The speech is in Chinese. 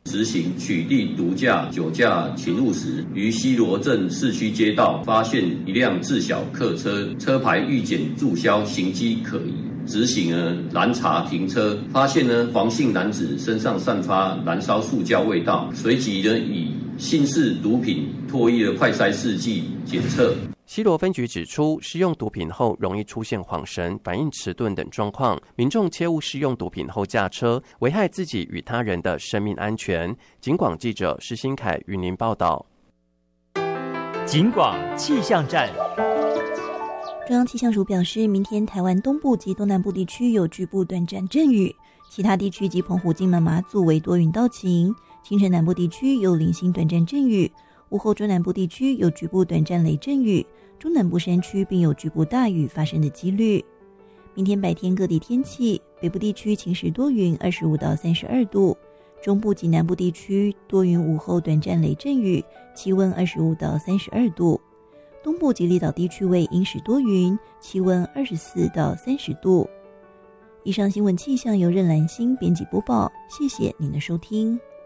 执行取缔毒驾、酒驾请务时，于西螺镇市区街道发现一辆自小客车，车牌预检注销，行迹可疑。执行拦查停车，发现黄姓男子身上散发燃烧塑胶味道，随即以新式毒品唾液的快筛试剂检测。 西螺分局指出，施用毒品后容易出现恍神、反应迟钝等状况，民众切勿施用毒品后驾车，危害自己与他人的生命安全。警广记者施新凯与您报道。 警广气象站。 中央气象署表示，明天台湾东部及东南部地区有局部短暂阵雨，其他地区及澎湖、金门、马祖为多云到晴。清晨南部地区有零星短暂阵雨，午后中南部地区有局部短暂雷阵雨，中南部山区并有局部大雨发生的几率。明天白天各地天气，北部地区晴时多云25到32度，中部及南部地区多云，午后短暂雷阵雨，气温25到32度。东部及离岛地区为阴时多云，气温24到30度。以上新闻气象由任兰心编辑播报，谢谢您的收听。